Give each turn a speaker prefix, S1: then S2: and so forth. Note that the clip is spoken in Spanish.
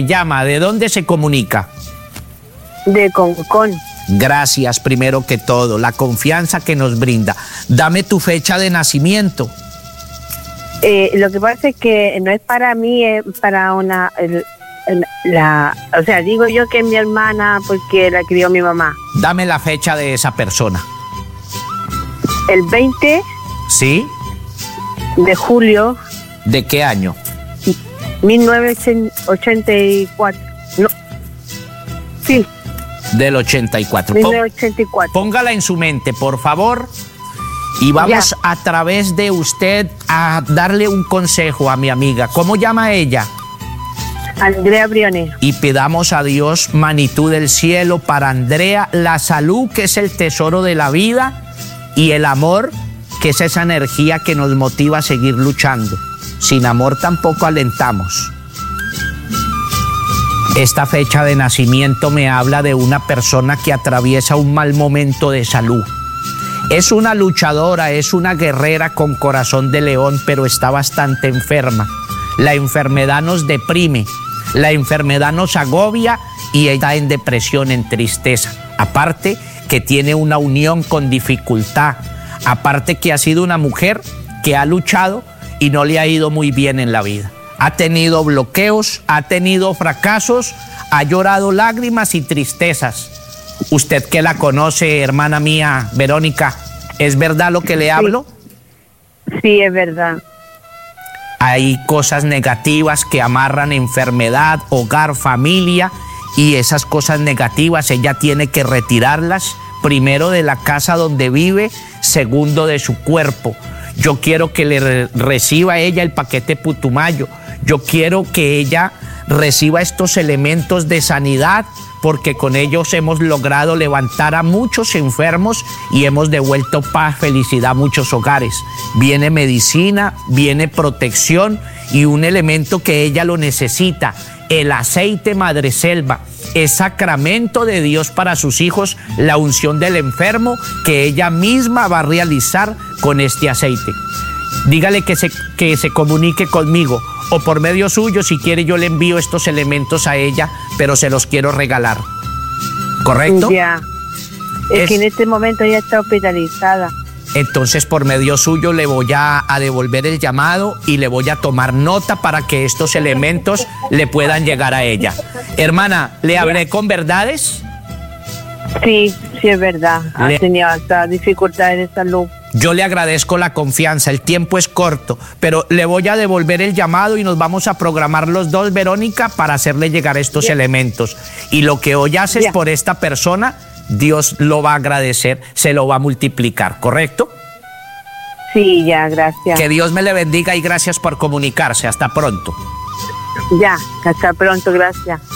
S1: llama? ¿De dónde se comunica?
S2: De Concón.
S1: Gracias, primero que todo, la confianza que nos brinda. Dame tu fecha de nacimiento.
S2: Lo que pasa es que no es para mí, es para o sea, digo yo que es mi hermana porque la crió mi mamá.
S1: Dame la fecha de esa persona.
S2: El 20
S1: ¿Sí?
S2: de julio.
S1: ¿De qué año?
S2: 1984. No. Sí.
S1: Del 84.
S2: 1984.
S1: Póngala en su mente, por favor. Y vamos a través de usted a darle un consejo a mi amiga. ¿Cómo llama ella?
S2: Andrea Briones.
S1: Y pidamos a Dios, magnitud del cielo, para Andrea, la salud, que es el tesoro de la vida, y el amor, que es esa energía que nos motiva a seguir luchando. Sin amor tampoco alentamos. Esta fecha de nacimiento me habla de una persona que atraviesa un mal momento de salud. Es una luchadora, es una guerrera con corazón de león, pero está bastante enferma. La enfermedad nos deprime, la enfermedad nos agobia y está en depresión, en tristeza. Aparte que tiene una unión con dificultad, aparte que ha sido una mujer que ha luchado y no le ha ido muy bien en la vida. Ha tenido bloqueos, ha tenido fracasos, ha llorado lágrimas y tristezas. Usted que la conoce, hermana mía, Verónica, ¿es verdad lo que le hablo?
S2: Sí, es verdad.
S1: Hay cosas negativas que amarran enfermedad, hogar, familia, y esas cosas negativas ella tiene que retirarlas, primero de la casa donde vive, segundo de su cuerpo. Yo quiero que le reciba a ella el paquete Putumayo. Yo quiero que ella reciba estos elementos de sanidad, porque con ellos hemos logrado levantar a muchos enfermos y hemos devuelto paz, felicidad a muchos hogares. Viene medicina, viene protección y un elemento que ella lo necesita, el aceite Madreselva, es sacramento de Dios para sus hijos, la unción del enfermo que ella misma va a realizar con este aceite. Dígale que se comunique conmigo, o por medio suyo, si quiere yo le envío estos elementos a ella, pero se los quiero regalar. ¿Correcto?
S2: Ya. Es que en este momento ella está hospitalizada.
S1: Entonces por medio suyo le voy a devolver el llamado y le voy a tomar nota para que estos elementos le puedan llegar a ella. Hermana, ¿le hablé con verdades?
S2: Sí, sí es verdad. Ha tenido hasta dificultades de salud.
S1: Yo le agradezco la confianza, el tiempo es corto, pero le voy a devolver el llamado y nos vamos a programar los dos, Verónica, para hacerle llegar estos elementos. Y lo que hoy haces por esta persona, Dios lo va a agradecer, se lo va a multiplicar, ¿correcto?
S2: Sí, ya, gracias.
S1: Que Dios me le bendiga y gracias por comunicarse. Hasta pronto.
S2: Ya, hasta pronto, gracias.